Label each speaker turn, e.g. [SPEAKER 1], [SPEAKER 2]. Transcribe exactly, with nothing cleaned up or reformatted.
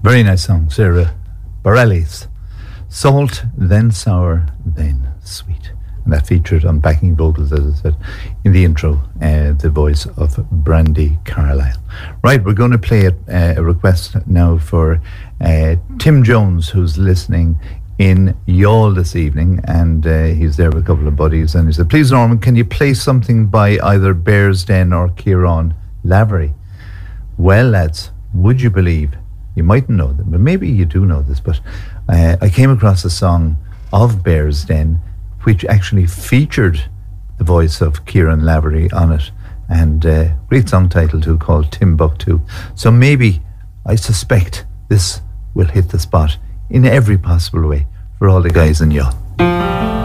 [SPEAKER 1] Very nice song, Sarah Bareilles. Salt, then sour, then sweet. And that featured on backing vocals, as I said, in the intro, uh, the voice of Brandi Carlile. Right, we're going to play a, uh, a request now for uh, Tim Jones, who's listening in Youghal this evening, and uh, he's there with a couple of buddies, and he said, please Norman, can you play something by either Bears Den or Ciarán Lavery? Well, lads, would you believe, you mightn't know them, but maybe you do know this, but uh, I came across a song of Bears Den which actually featured the voice of Ciarán Lavery on it, and uh, great song title too, called Timbuktu. So maybe, I suspect, this will hit the spot in every possible way for all the guys in Youghal.